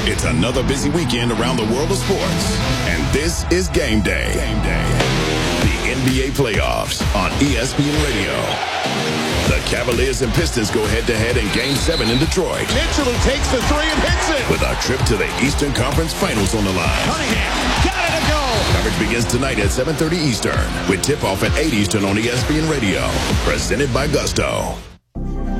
It's another busy weekend around the world of sports, and this is Game Day. The NBA playoffs on ESPN Radio. The Cavaliers and Pistons go head-to-head in Game 7 in Detroit. Mitchell who takes the three and hits it. With a trip to the Eastern Conference Finals on the line. Cunningham got it to go. Coverage begins tonight at 7:30 Eastern with tip-off at 8 Eastern on ESPN Radio. Presented by Gusto.